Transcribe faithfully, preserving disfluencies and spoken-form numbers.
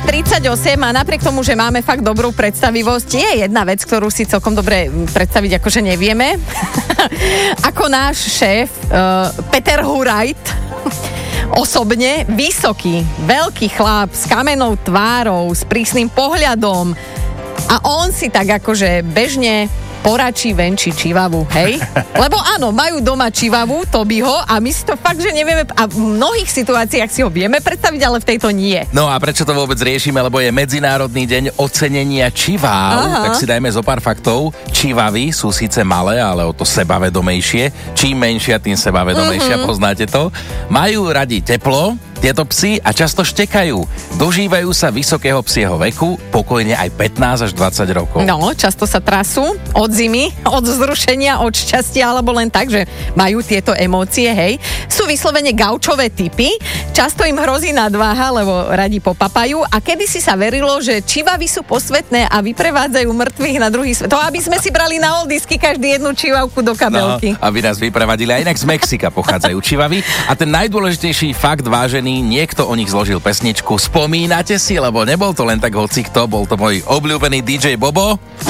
tridsaťosem a napriek tomu, že máme fakt dobrú predstavivosť, je jedna vec, ktorú si celkom dobre predstaviť akože nevieme. Ako náš šéf uh, Peter Hurajt, osobne vysoký, veľký chlap s kamennou tvárou, s prísnym pohľadom a on si tak akože bežne poračí venčí čivavu, hej? Lebo áno, majú doma čivavu, Tobyho, a my si to fakt, že nevieme, a v mnohých situáciách si ho vieme predstaviť, ale v tejto nie. No a prečo to vôbec riešime? Lebo je Medzinárodný deň ocenenia čiváv. Aha. Tak si dajme zo pár faktov. Čivavy sú síce malé, ale o to sebavedomejšie. Čím menšia, tým sebavedomejšia, mm-hmm. poznáte to. Majú radi teplo, tieto psi, a často štekajú. Dožívajú sa vysokého psieho veku, pokojne aj pätnásť až dvadsať rokov. No, často sa trasú od zimy, od vzrušenia, od šťastia, alebo len tak, že majú tieto emócie, hej. Sú vyslovene gaučové typy, často im hrozí nadváha, lebo radi popapajú, a kedysi sa verilo, že čivavy sú posvetné a vyprevádzajú mŕtvych na druhý svet. To aby sme si brali na oldisky každý jednu čivavku do kabelky. No, aby nás vyprevadili. A inak z Mexika pochádzajú čivavy. A ten najdôležitejší fakt, vážený, niekto o nich zložil pesničku. Spomínate si, lebo nebol to len tak hocikto, bol to môj obľúbený dý džej Bobo.